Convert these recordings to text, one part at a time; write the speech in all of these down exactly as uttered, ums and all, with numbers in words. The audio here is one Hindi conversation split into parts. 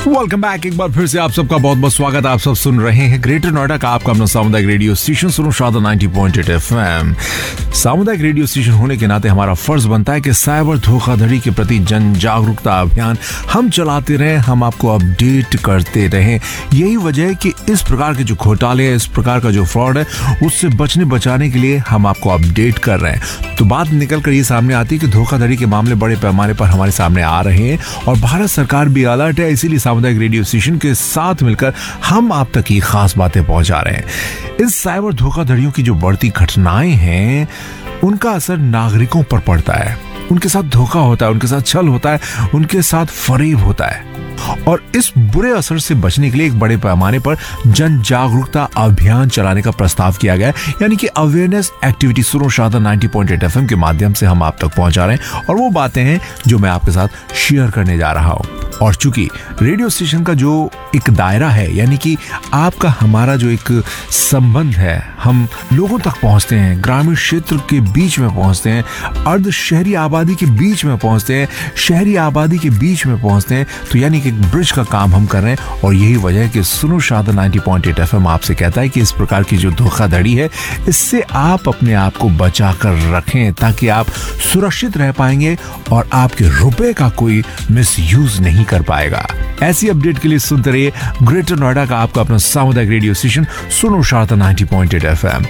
Welcome back. एक बार फिर से आप सबका बहुत बहुत स्वागत। आप सब सुन रहे हैं ग्रेटर नोएडा का आपका अपना सामुदायिक रेडियो स्टेशन सुनो शादा नाइंटी पॉइंट एट एफएम। सामुदायिक रेडियो स्टेशन होने के नाते हमारा फर्ज बनता है कि साइबर धोखाधड़ी के प्रति जन जागरूकता अभियान हम चलाते रहें, हम आपको अपडेट करते रहें। यही वजह है कि इस प्रकार के जो घोटाले है, इस प्रकार का जो फ्रॉड है, उससे बचने बचाने के लिए हम आपको अपडेट कर रहे हैं। तो बात निकल कर ये सामने आती है कि धोखाधड़ी के मामले बड़े पैमाने पर हमारे सामने आ रहे हैं और भारत सरकार भी अलर्ट है। इसीलिए सामुदायिक रेडियो स्टेशन के साथ मिलकर हम आप तक ये खास बातें पहुंचा रहे हैं। इस साइबर धोखाधड़ियों की जो बढ़ती घटनाएं हैं, उनका असर नागरिकों पर पड़ता है। उनके साथ धोखा होता है, उनके साथ छल होता है, उनके साथ फरेब होता है। और इस बुरे असर से बचने के लिए एक बड़े पैमाने पर जन जागरूकता अभियान चलाने का प्रस्ताव किया गया है, यानी कि अवेयरनेस एक्टिविटी सुनो शादा नाइंटी पॉइंट एट एफएम के माध्यम से हम आप तक पहुंचा रहे हैं। और वो बातें हैं जो मैं आपके साथ शेयर करने जा रहा हूं। और चूंकि रेडियो स्टेशन का जो एक दायरा है, यानी कि आपका हमारा जो एक संबंध है, हम लोगों तक पहुंचते हैं, ग्रामीण क्षेत्र के बीच में पहुंचते हैं, अर्ध शहरी आबादी के बीच में पहुंचते हैं, शहरी आबादी के बीच में पहुंचते हैं, तो यानी कि एक ब्रिज का काम हम कर रहे हैं। और यही वजह है कि सुनो शादा नाइंटी पॉइंट एट एफएम आपसे कहता है कि इस प्रकार की जो धोखाधड़ी है, इससे आप अपने आप को बचा कर रखें, ताकि आप सुरक्षित रह पाएंगे और आपके रुपए का कोई मिसयूज नहीं कर पाएगा। ऐसी अपडेट के लिए सुनते रहिए ग्रेटर नोएडा का आपका अपना सामुदायिक रेडियो स्टेशन सुनो शादा नाइंटी पॉइंट एट एफएम।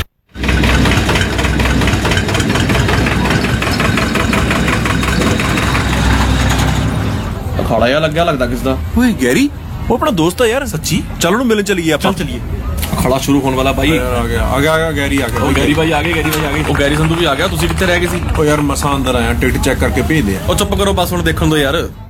खड़ा या लग गया लगता किसदा। ओए गैरी, वो अपना दोस्त है यार, सच्ची। चलो ना मिलने चलिए आप। चल चलिए। खड़ा शुरू होने वाला भाई। आ गया आ गया आ गया गैरी आ गया। ओ गैरी भाई आ गए, गैरी भाई आ गए। ओ गैरी संधू भी आ गया। तुसी कित्थे रह गए सी? ओ यार मसां अंदर आया, टिकट चेक करके भेज दे। ओ चुप करो, बस हुण देखण दो यार।